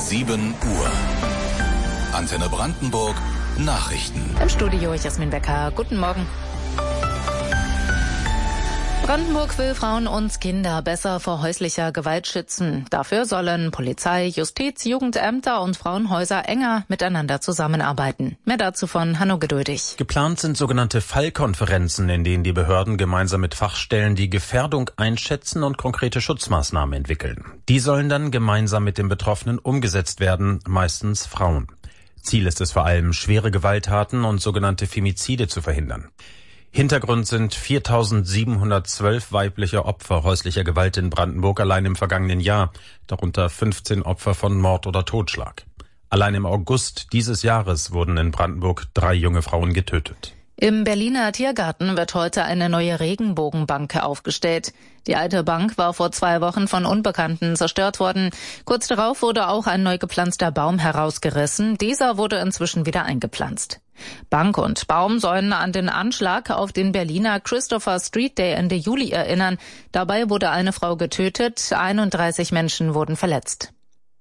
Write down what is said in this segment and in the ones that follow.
7 Uhr. Antenne Brandenburg Nachrichten. Im Studio Jasmin Becker. Guten Morgen. Brandenburg will Frauen und Kinder besser vor häuslicher Gewalt schützen. Dafür sollen Polizei, Justiz, Jugendämter und Frauenhäuser enger miteinander zusammenarbeiten. Mehr dazu von Hanno Geduldig. Geplant sind sogenannte Fallkonferenzen, in denen die Behörden gemeinsam mit Fachstellen die Gefährdung einschätzen und konkrete Schutzmaßnahmen entwickeln. Die sollen dann gemeinsam mit den Betroffenen umgesetzt werden, meistens Frauen. Ziel ist es vor allem, schwere Gewalttaten und sogenannte Femizide zu verhindern. Hintergrund sind 4.712 weibliche Opfer häuslicher Gewalt in Brandenburg allein im vergangenen Jahr, darunter 15 Opfer von Mord oder Totschlag. Allein im August dieses Jahres wurden in Brandenburg 3 junge Frauen getötet. Im Berliner Tiergarten wird heute eine neue Regenbogenbank aufgestellt. Die alte Bank war vor 2 Wochen von Unbekannten zerstört worden. Kurz darauf wurde auch ein neu gepflanzter Baum herausgerissen. Dieser wurde inzwischen wieder eingepflanzt. Bank und Baum sollen an den Anschlag auf den Berliner Christopher Street Day Ende Juli erinnern. Dabei wurde eine Frau getötet, 31 Menschen wurden verletzt.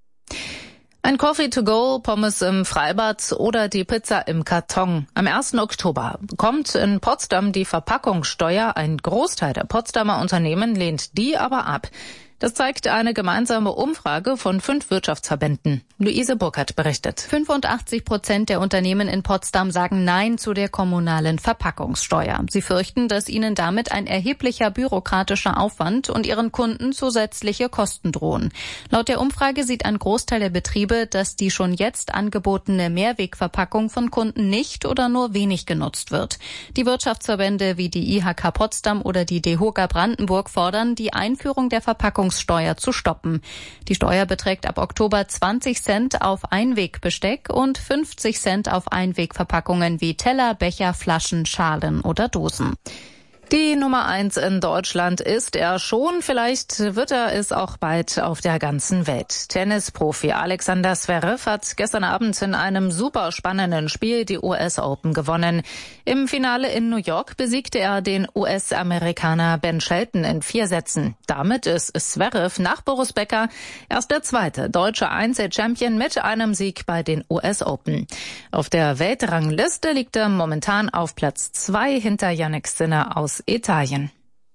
Ein Coffee to go, Pommes im Freibad oder die Pizza im Karton. Am 1. Oktober kommt in Potsdam die Verpackungssteuer. Ein Großteil der Potsdamer Unternehmen lehnt die aber ab. Das zeigt eine gemeinsame Umfrage von 5 Wirtschaftsverbänden. Luise Burkhardt berichtet. 85% der Unternehmen in Potsdam sagen Nein zu der kommunalen Verpackungssteuer. Sie fürchten, dass ihnen damit ein erheblicher bürokratischer Aufwand und ihren Kunden zusätzliche Kosten drohen. Laut der Umfrage sieht ein Großteil der Betriebe, dass die schon jetzt angebotene Mehrwegverpackung von Kunden nicht oder nur wenig genutzt wird. Die Wirtschaftsverbände wie die IHK Potsdam oder die DEHOGA Brandenburg fordern, die Einführung der Verpackungssteuer zu stoppen. Die Steuer beträgt ab Oktober 20 Cent auf Einwegbesteck und 50 Cent auf Einwegverpackungen wie Teller, Becher, Flaschen, Schalen oder Dosen. Die Nummer 1 in Deutschland ist er schon, vielleicht wird er es auch bald auf der ganzen Welt. Tennisprofi Alexander Zverev hat gestern Abend in einem super spannenden Spiel die US Open gewonnen. Im Finale in New York besiegte er den US-Amerikaner Ben Shelton in 4 Sätzen. Damit ist Zverev nach Boris Becker erst der 2. deutsche Einzelchampion mit einem Sieg bei den US Open. Auf der Weltrangliste liegt er momentan auf Platz 2 hinter Jannik Sinner aus Italien.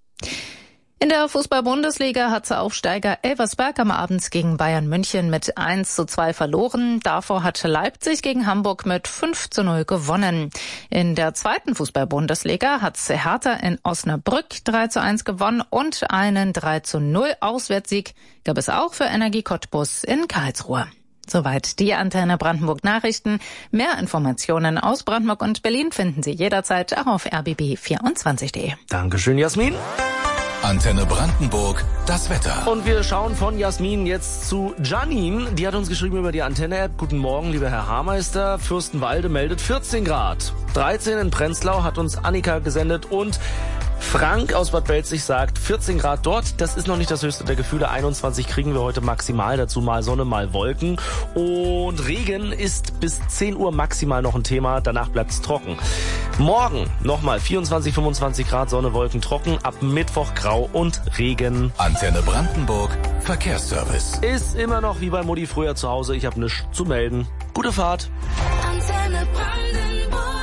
In der Fußball-Bundesliga hatte Aufsteiger Elversberg am Abend gegen Bayern München mit 1:2 verloren. Davor hatte Leipzig gegen Hamburg mit 5:0 gewonnen. In der 2. Fußball-Bundesliga hat Hertha in Osnabrück 3:1 gewonnen und einen 3:0 Auswärtssieg gab es auch für Energie Cottbus in Karlsruhe. Soweit die Antenne Brandenburg Nachrichten. Mehr Informationen aus Brandenburg und Berlin finden Sie jederzeit auch auf rbb24.de. Dankeschön, Jasmin. Antenne Brandenburg, das Wetter. Und wir schauen von Jasmin jetzt zu Janine. Die hat uns geschrieben über die Antenne-App. Guten Morgen, lieber Herr Haarmeister. Fürstenwalde meldet 14 Grad. 13 in Prenzlau hat uns Annika gesendet und Frank aus Bad Belzig sagt 14 Grad dort. Das ist noch nicht das höchste der Gefühle. 21 kriegen wir heute maximal. Dazu mal Sonne, mal Wolken. Und Regen ist bis 10 Uhr maximal noch ein Thema. Danach bleibt es trocken. Morgen nochmal 24, 25 Grad, Sonne, Wolken, trocken. Ab Mittwoch grau und Regen. Antenne Brandenburg, Verkehrsservice. Ist immer noch wie bei Mutti früher zu Hause. Ich habe nichts zu melden. Gute Fahrt. Antenne Brandenburg.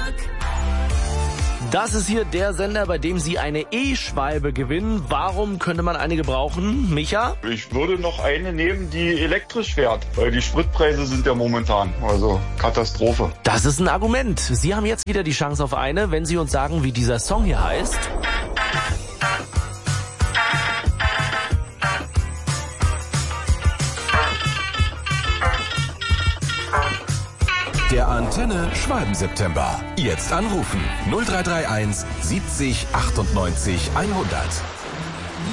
Das ist hier der Sender, bei dem Sie eine E-Schwalbe gewinnen. Warum könnte man eine gebrauchen, Micha? Ich würde noch eine nehmen, die elektrisch fährt, weil die Spritpreise sind ja momentan, also Katastrophe. Das ist ein Argument. Sie haben jetzt wieder die Chance auf eine, wenn Sie uns sagen, wie dieser Song hier heißt. Der Antenne Schwalben-September. Jetzt anrufen 0331 70 98 100.